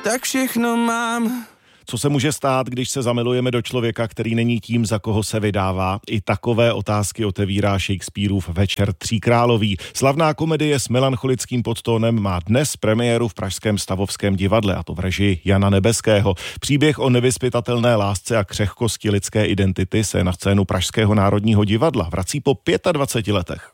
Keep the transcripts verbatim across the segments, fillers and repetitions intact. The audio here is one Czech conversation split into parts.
tak všechno mám. Co se může stát, když se zamilujeme do člověka, který není tím, za koho se vydává? I takové otázky otevírá Shakespeareův Večer tříkrálový. Slavná komedie s melancholickým podtónem má dnes premiéru v pražském Stavovském divadle, a to v režii Jana Nebeského. Příběh o nevyzpytatelné lásce a křehkosti lidské identity se na scénu Pražského národního divadla vrací po dvaceti pěti letech.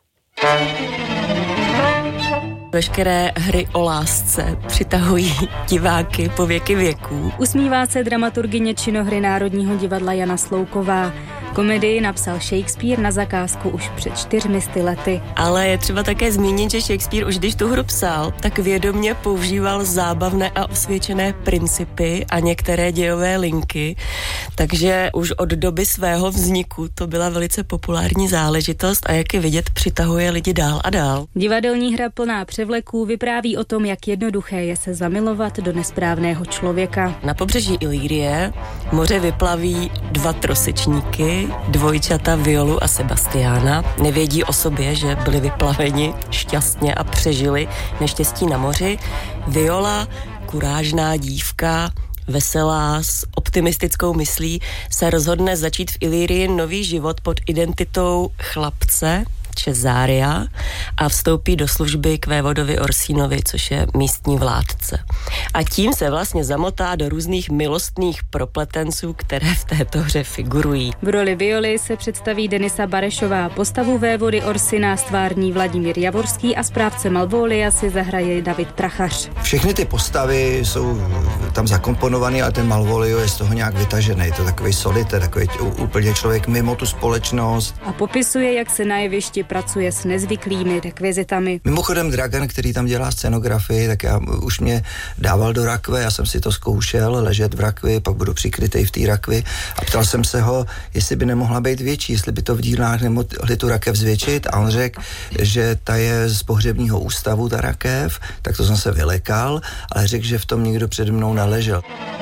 Veškeré hry o lásce přitahují diváky po věky věků. Usmívá se dramaturgyně činohry Národního divadla Jana Slouková. Komedii napsal Shakespeare na zakázku už před čtyřmi sty lety. Ale je třeba také zmínit, že Shakespeare už když tu hru psal, tak vědomě používal zábavné a osvědčené principy a některé dějové linky, takže už od doby svého vzniku to byla velice populární záležitost a jak je vidět, přitahuje lidi dál a dál. Divadelní hra plná převleků vypráví o tom, jak jednoduché je se zamilovat do nesprávného člověka. Na pobřeží Ilýrie moře vyplaví dva trosečníky, dvojčata Violu a Sebastiána. Nevědí o sobě, že byli vyplaveni šťastně a přežili neštěstí na moři. Viola, kurážná dívka, veselá, s optimistickou myslí, se rozhodne začít v Ilýrii nový život pod identitou chlapce, Cesária, a vstoupí do služby k vévodovi Orsínovi, což je místní vládce. A tím se vlastně zamotá do různých milostných propletenců, které v této hře figurují. V roli Violy se představí Denisa Barešová, postavu vévody Orsina stvární Vladimír Javorský a správce Malvolia si zahraje David Prachař. Všechny ty postavy jsou tam zakomponované, ale ten Malvolio je z toho nějak vytažený. Je to takový solité, takový úplně člověk mimo tu společnost. A popisuje, jak se na jevišti pracuje s nezvyklými rekvizitami. Mimochodem Dragan, který tam dělá scenografii, tak já už mě dával do rakve, já jsem si to zkoušel, ležet v rakvi, pak budu přikrytej v té rakvi a ptal jsem se ho, jestli by nemohla být větší, jestli by to v dílnách nemohli tu rakev zvětšit, a on řekl, že ta je z pohřebního ústavu, ta rakev, tak to jsem se vylekal, ale řekl, že v tom nikdo přede mnou neležel.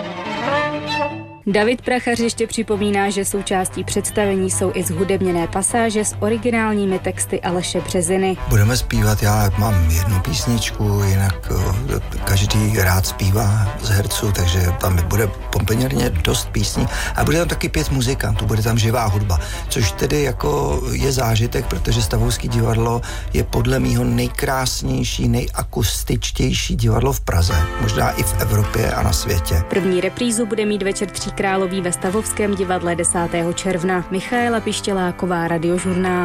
David Prachař ještě připomíná, že součástí představení jsou i zhudebněné pasáže s originálními texty Aleše Březiny. Budeme zpívat, já mám jednu písničku, jinak o, každý rád zpívá z herců, takže tam bude poměrně dost písní. A bude tam taky pět muzikantů, bude tam živá hudba, což tedy jako je zážitek, protože Stavovský divadlo je podle mýho nejkrásnější, nejakoustičtější divadlo v Praze, možná i v Evropě a na světě. První reprízu bude mít Večer tříkrálový ve Stavovském divadle desátého června. Michaela Pištěláková, Radiožurnál.